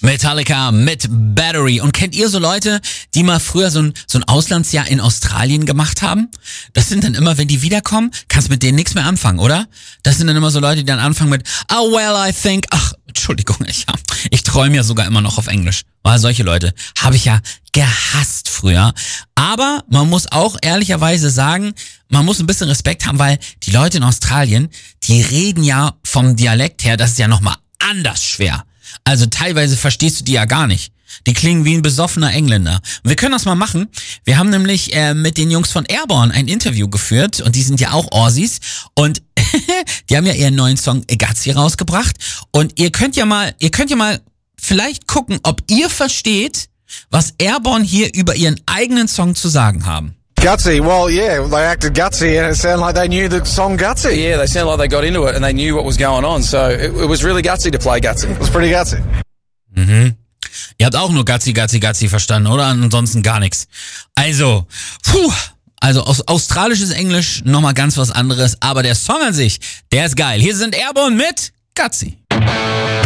Metallica mit Battery. Und kennt ihr so Leute, die mal früher so ein Auslandsjahr in Australien gemacht haben? Das sind dann immer, wenn die wiederkommen, kannst mit denen nichts mehr anfangen, oder? Das sind dann immer so Leute, die dann anfangen mit oh well, I think, Entschuldigung, ich träume ja sogar immer noch auf Englisch. Solche Leute habe ich ja gehasst früher. Aber man muss auch ehrlicherweise sagen, man muss ein bisschen Respekt haben, weil die Leute in Australien, die reden ja vom Dialekt her, das ist ja nochmal anders schwer. Also teilweise verstehst du die ja gar nicht. Die klingen wie ein besoffener Engländer. Und wir können das mal machen. Wir haben nämlich mit den Jungs von Airborne ein Interview geführt und die sind ja auch Aussies und die haben ja ihren neuen Song Gazzi rausgebracht und ihr könnt ja mal vielleicht gucken, ob ihr versteht, was Airborne hier über ihren eigenen Song zu sagen haben. Gutsy, well, yeah, they acted gutsy and it sounded like they knew the song Gutsy. Yeah, they sounded like they got into it and they knew what was going on, so it was really gutsy to play Gutsy. It was pretty gutsy. Mhm. Ihr habt auch nur Gazzi, Gazzi, Gazzi verstanden, oder? Ansonsten gar nichts. Also australisches Englisch, nochmal ganz was anderes, aber der Song an sich, der ist geil. Hier sind Airborne mit Gazzi.